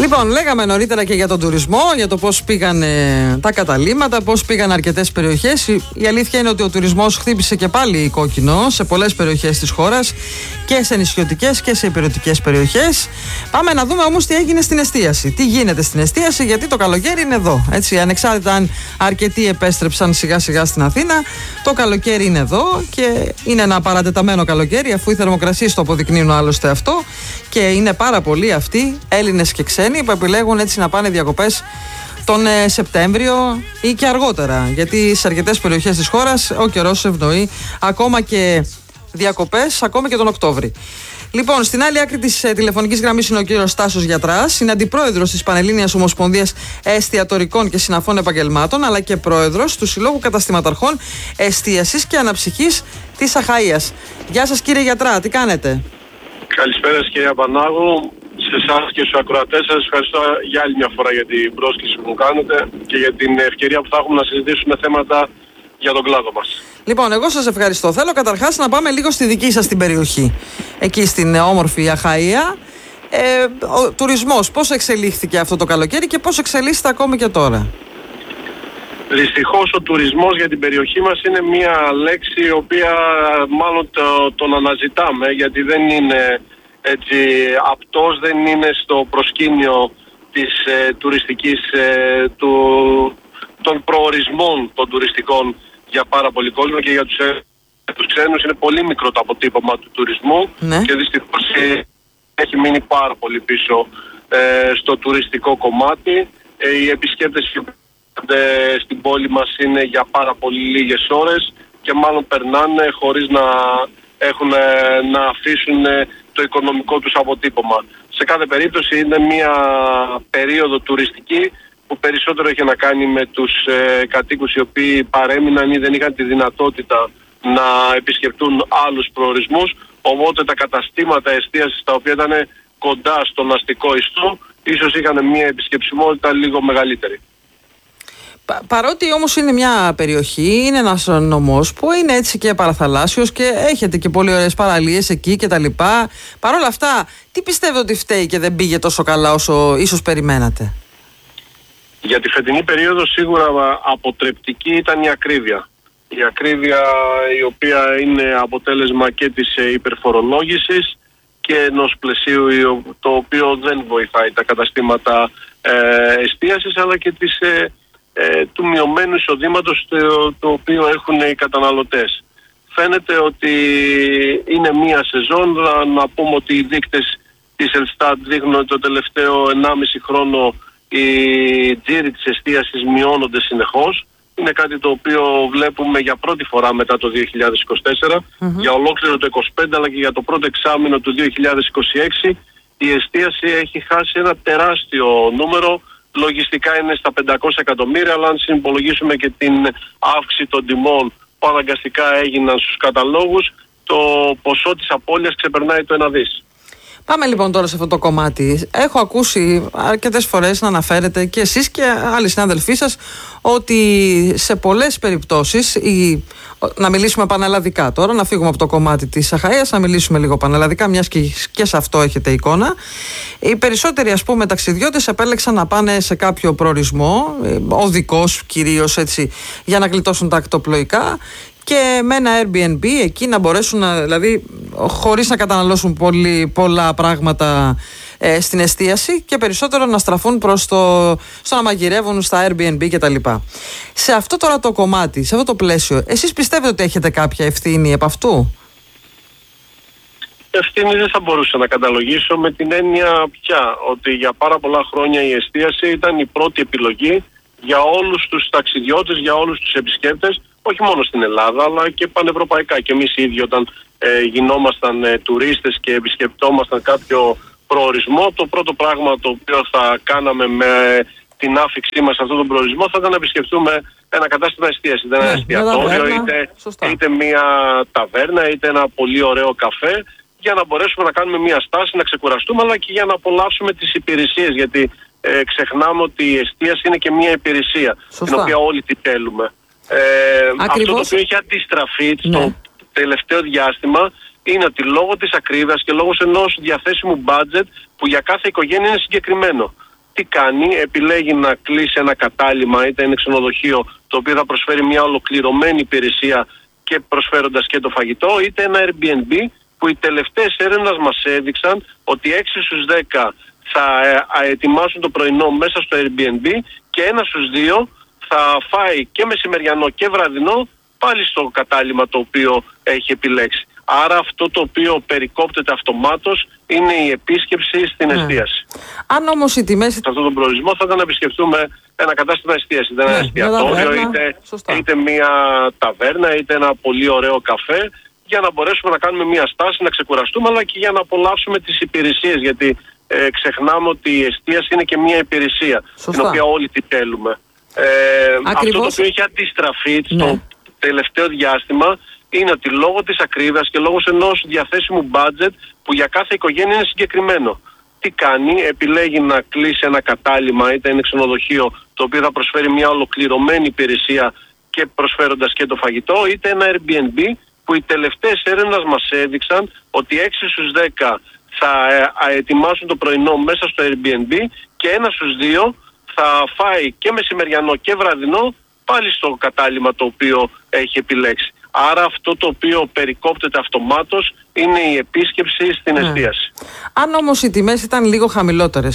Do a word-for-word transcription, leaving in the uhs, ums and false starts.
Λοιπόν, λέγαμε νωρίτερα και για τον τουρισμό, για το πώς πήγαν ε, τα καταλύματα, πώς πήγαν αρκετές περιοχές. Η, η αλήθεια είναι ότι ο τουρισμός χτύπησε και πάλι κόκκινο σε πολλές περιοχές της χώρας, και σε νησιωτικές και σε ηπειρωτικές περιοχές. Πάμε να δούμε όμως τι έγινε στην εστίαση. Τι γίνεται στην εστίαση, γιατί το καλοκαίρι είναι εδώ. Έτσι, ανεξάρτητα αν αρκετοί επέστρεψαν σιγά σιγά στην Αθήνα, το καλοκαίρι είναι εδώ και είναι ένα παρατεταμένο καλοκαίρι, αφού οι θερμοκρασίες το αποδεικνύουν άλλωστε αυτό. Και είναι πάρα πολλοί αυτοί, Έλληνες και ξένοι, που επιλέγουν έτσι να πάνε διακοπές τον ε, Σεπτέμβριο ή και αργότερα. Γιατί σε αρκετές περιοχές της χώρας ο καιρός ευνοεί ακόμα και διακοπές, ακόμα και τον Οκτώβρη. Λοιπόν, στην άλλη άκρη της ε, τηλεφωνικής γραμμής είναι ο κύριος Στάσος Γιατράς, είναι αντιπρόεδρος της Πανελλήνιας Ομοσπονδίας Εστιατορικών και Συναφών Επαγγελμάτων, αλλά και πρόεδρος του Συλλόγου Καταστηματαρχών Εστίασης και Αναψυχής της Αχαΐας. Γεια σας κύριε Γιατρά, τι κάνετε? Καλησπέρα σας κύριε Πανάγου, σε εσάς και στους ακροατές σας. Ευχαριστώ για άλλη μια φορά για την πρόσκληση που μου κάνετε και για την ευκαιρία που θα έχουμε να συζητήσουμε θέματα για τον κλάδο μας. Λοιπόν, εγώ σας ευχαριστώ. Θέλω καταρχάς να πάμε λίγο στη δική σας την περιοχή, εκεί στην όμορφη Αχαΐα. Ε, ο τουρισμός, πώς εξελίχθηκε αυτό το καλοκαίρι και πώς εξελίσσεται ακόμη και τώρα? Δυστυχώς ο τουρισμός για την περιοχή μας είναι μια λέξη η οποία μάλλον το, τον αναζητάμε, γιατί δεν είναι έτσι απτός, δεν είναι στο προσκήνιο της ε, τουριστικής, ε, του, των προορισμών των τουριστικών για πάρα πολύ κόσμο, και για τους, ε, τους ξένους είναι πολύ μικρό το αποτύπωμα του τουρισμού, ναι. Και δυστυχώς ε, έχει μείνει πάρα πολύ πίσω ε, στο τουριστικό κομμάτι. Ε, οι επισκέπτες στην πόλη μας είναι για πάρα πολύ λίγες ώρες και μάλλον περνάνε χωρίς να, έχουν, να αφήσουν το οικονομικό τους αποτύπωμα. Σε κάθε περίπτωση είναι μια περίοδο τουριστική που περισσότερο έχει να κάνει με τους ε, κατοίκους οι οποίοι παρέμειναν ή δεν είχαν τη δυνατότητα να επισκεπτούν άλλους προορισμούς, οπότε τα καταστήματα εστίασης τα οποία ήταν κοντά στον αστικό ιστό ίσως είχαν μια επισκεψιμότητα λίγο μεγαλύτερη. Πα, παρότι όμως είναι μια περιοχή, είναι ένας νομός που είναι έτσι και παραθαλάσσιος και έχετε και πολύ ωραίες παραλίες εκεί και τα λοιπά. Παρ' όλα αυτά, τι πιστεύετε ότι φταίει και δεν πήγε τόσο καλά όσο ίσως περιμένατε? Για τη φετινή περίοδο σίγουρα αποτρεπτική ήταν η ακρίβεια. Η ακρίβεια η οποία είναι αποτέλεσμα και της υπερφορολόγησης και ενός πλαισίου το οποίο δεν βοηθάει τα καταστήματα ε, εστίασης, αλλά και της... Ε, Ε, του μειωμένου εισοδήματος το, το οποίο έχουν οι καταναλωτές. Φαίνεται ότι είναι μία σεζόν, να, να πούμε ότι οι δείκτες της Ελστάτ δείχνουν ότι το τελευταίο ενάμιση χρόνο οι τζίροι της εστίασης μειώνονται συνεχώς. Είναι κάτι το οποίο βλέπουμε για πρώτη φορά μετά το δύο χιλιάδες είκοσι τέσσερα, mm-hmm. για ολόκληρο το είκοσι πέντε, αλλά και για το πρώτο εξάμηνο του δύο χιλιάδες είκοσι έξι η εστίαση έχει χάσει ένα τεράστιο νούμερο. Λογιστικά είναι στα πεντακόσια εκατομμύρια, αλλά αν συμπολογίσουμε και την αύξηση των τιμών που αναγκαστικά έγιναν στους καταλόγους, το ποσό της απώλειας ξεπερνάει το ένα δις. Πάμε λοιπόν τώρα σε αυτό το κομμάτι. Έχω ακούσει αρκετές φορές να αναφέρετε και εσείς και άλλοι συνάδελφοί σας ότι σε πολλές περιπτώσεις, η... να μιλήσουμε πανελλαδικά τώρα, να φύγουμε από το κομμάτι της Αχαΐας, να μιλήσουμε λίγο πανελλαδικά, μιας και, και σε αυτό έχετε εικόνα. Οι περισσότεροι, ας πούμε, ταξιδιώτες επέλεξαν να πάνε σε κάποιο προορισμό, οδικός κυρίως, έτσι, για να γλιτώσουν τα ακτοπλοϊκά, και με ένα Airbnb εκεί να μπορέσουν να, δηλαδή χωρίς να καταναλώσουν πολύ, πολλά πράγματα ε, στην εστίαση, και περισσότερο να στραφούν προς το, στο να μαγειρεύουν στα Airbnb κτλ. Σε αυτό τώρα το κομμάτι, σε αυτό το πλαίσιο, εσείς πιστεύετε ότι έχετε κάποια ευθύνη επ' αυτού? Ευθύνη δεν θα μπορούσα να καταλογίσω, με την έννοια πια ότι για πάρα πολλά χρόνια η εστίαση ήταν η πρώτη επιλογή για όλους τους ταξιδιώτες, για όλους τους επισκέπτες, όχι μόνο στην Ελλάδα αλλά και πανευρωπαϊκά. Και εμείς οι ίδιοι όταν ε, γινόμασταν ε, τουρίστες και επισκεπτόμασταν κάποιο προορισμό, το πρώτο πράγμα το οποίο θα κάναμε με την άφηξή μας σε αυτόν τον προορισμό θα ήταν να επισκεφτούμε ένα κατάστημα εστίασης, είτε ένα ναι, εστιατόριο, είτε, είτε μια ταβέρνα, είτε ένα πολύ ωραίο καφέ, για να μπορέσουμε να κάνουμε μια στάση, να ξεκουραστούμε, αλλά και για να απολαύσουμε τις υπηρεσίες, γιατί ε, ξεχνάμε ότι η εστίαση είναι και μια υπηρεσία, σωστά, την οποία όλοι τη θέλουμε. Ε, αυτό το οποίο έχει αντιστραφεί ναι. στο τελευταίο διάστημα είναι ότι λόγω της ακρίβειας και λόγω ενός διαθέσιμου budget που για κάθε οικογένεια είναι συγκεκριμένο. Τι κάνει? Επιλέγει να κλείσει ένα κατάλημα, είτε είναι ξενοδοχείο το οποίο θα προσφέρει μια ολοκληρωμένη υπηρεσία και προσφέροντας και το φαγητό, είτε ένα Airbnb που οι τελευταίες έρευνες μας έδειξαν ότι έξι στους δέκα θα ετοιμάσουν το πρωινό μέσα στο Airbnb και ένα στους δύο θα φάει και μεσημεριανό και βραδινό πάλι στο κατάλημα το οποίο έχει επιλέξει. Άρα αυτό το οποίο περικόπτεται αυτομάτως είναι η επίσκεψη στην ναι. εστίαση. Αν όμως οι τιμές... Σε αυτόν τον προορισμό θα ήταν να επισκεφτούμε ένα κατάστημα εστίαση, είτε ναι, ένα εστιατόριο, είτε, είτε μια ταβέρνα, είτε ένα πολύ ωραίο καφέ, για να μπορέσουμε να κάνουμε μια στάση, να ξεκουραστούμε, αλλά και για να απολαύσουμε τις υπηρεσίες, γιατί ε, ξεχνάμε ότι η εστίαση είναι και μια υπηρεσία, Σωστά. την οποία όλοι τη θέλουμε. Ε, αυτό το οποίο έχει αντιστραφεί ναι. στο τελευταίο διάστημα είναι ότι λόγω της ακρίβειας και λόγω ενός διαθέσιμου budget που για κάθε οικογένεια είναι συγκεκριμένο. Τι κάνει? Επιλέγει να κλείσει ένα κατάλημα, είτε είναι ξενοδοχείο το οποίο θα προσφέρει μια ολοκληρωμένη υπηρεσία και προσφέροντας και το φαγητό, είτε ένα Airbnb που οι τελευταίες έρευνες μας έδειξαν ότι έξι στους δέκα θα ετοιμάσουν το πρωινό μέσα στο Airbnb και ένα στους δύο θα φάει και μεσημεριανό και βραδινό πάλι στο κατάλημα το οποίο έχει επιλέξει. Άρα αυτό το οποίο περικόπτεται αυτομάτως είναι η επίσκεψη στην εστίαση. Αν όμως οι τιμές ήταν λίγο χαμηλότερες,